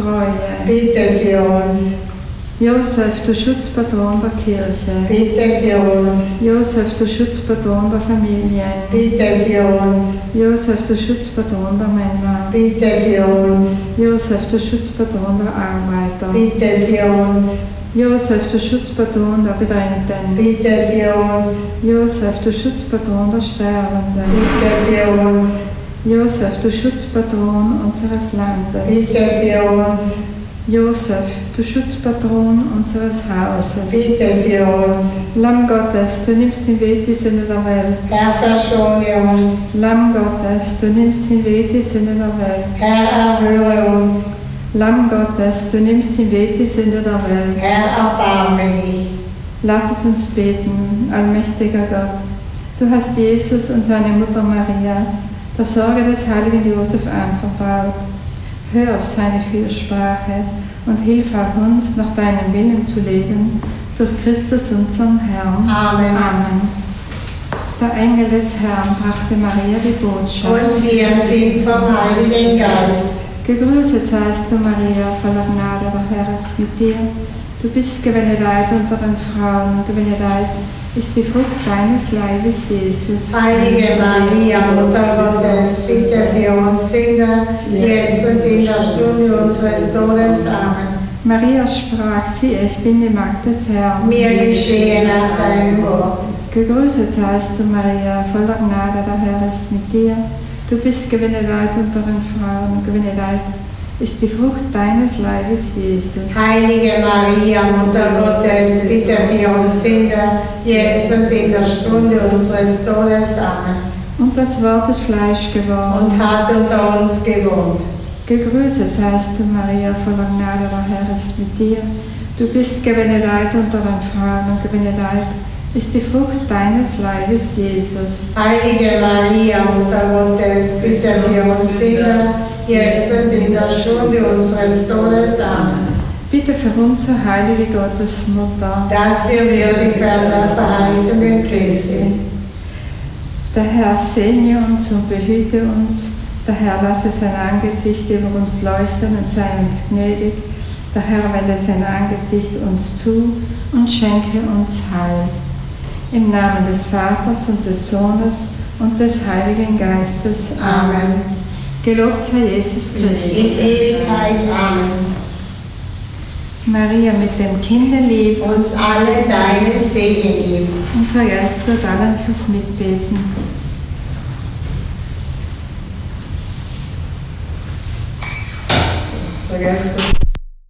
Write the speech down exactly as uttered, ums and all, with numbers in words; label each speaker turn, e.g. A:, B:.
A: Treue.
B: Bitte für uns.
A: Josef, du Schutzpatron der Kirche.
B: Bitte für uns.
A: Josef, du Schutzpatron der Familien.
B: Bitte für uns.
A: Josef, du Schutzpatron der Männer.
B: Bitte für uns.
A: Josef, du Schutzpatron der Arbeiter.
B: Bitte für uns.
A: Josef, du Schutzpatron der Bedrängten.
B: Bitte für uns.
A: Josef, du Schutzpatron der Sterbenden.
B: Bitte für uns.
A: Josef, du Schutzpatron unseres Landes.
B: Bitte für uns.
A: Josef, du Schutzpatron unseres Hauses.
B: Bitte für uns.
A: Lamm Gottes, du nimmst hinweg die Sünde der Welt.
B: Herr, verschone uns.
A: Lamm Gottes, du nimmst hinweg die Sünde der Welt.
B: Herr, erhöre uns.
A: Lamm Gottes, du nimmst hinweg die Sünde der Welt.
B: Herr, erbarme dich.
A: Lasset uns beten, allmächtiger Gott. Du hast Jesus und seine Mutter Maria der Sorge des heiligen Josef anvertraut. Hör auf seine Fürsprache und hilf auch uns, nach deinem Willen zu leben, durch Christus unseren Herrn.
B: Amen.
A: Amen. Der Engel des Herrn brachte Maria die Botschaft.
B: Und sie empfing vom Heiligen Geist.
A: Gegrüßet seist du, Maria, voller Gnade, der Herr ist mit dir. Du bist gebenedeit unter den Frauen, und gebenedeit ist die Frucht deines Leibes, Jesus.
B: Heilige Maria, Mutter Gottes, bitte für uns Sünder, jetzt und in der Stunde unseres Todes. Amen.
A: Maria sprach, siehe, ich bin die Magd des Herrn.
B: Mir geschehe nach deinem Wort.
A: Gegrüßet seist du, Maria, voller Gnade, der Herr ist mit dir. Du bist gebenedeit unter den Frauen, und gebenedeit ist die Frucht deines Leibes, Jesus.
B: Heilige Maria, Mutter Gottes, bitte für uns Sünder, jetzt und in der Stunde unseres Todes. Amen.
A: Und das Wort ist Fleisch geworden
B: und hat unter uns gewohnt.
A: Gegrüßet seist du, Maria, voller Gnade, der Herr ist mit dir. Du bist gebenedeit unter den Frauen, und gebenedeit ist die Frucht deines Leibes, Jesus.
B: Heilige Maria, Mutter Gottes, bitte für uns Sünder, jetzt und in der Stunde unseres Todes. Amen.
A: Bitte für uns, o heilige Gottesmutter,
B: dass wir würdig werden der Verheißungen Christi.
A: Der Herr segne uns und behüte uns. Der Herr lasse sein Angesicht über uns leuchten und sei uns gnädig. Der Herr wende sein Angesicht uns zu und schenke uns Heil. Im Namen des Vaters und des Sohnes und des Heiligen Geistes. Amen. Gelobt sei Jesus Christus.
B: In Ewigkeit. Amen.
A: Maria mit dem Kinderlieb
B: uns alle deinen Segen geben.
A: Und vergelt's Gott allen fürs Mitbeten.
B: Vergelt's Gott.